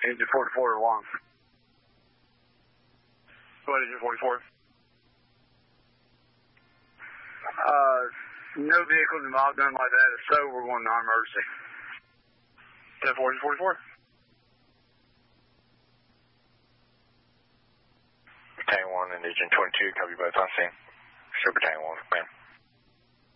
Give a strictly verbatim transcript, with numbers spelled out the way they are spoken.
Engine forty-four along. What, Engine forty-four? Uh, no vehicles involved, nothing like that. If so, we're going non-emergency. ten four, Engine forty-four? Battalion one and Engine twenty-two, copy both on scene. Sure, Battalion one, ma'am.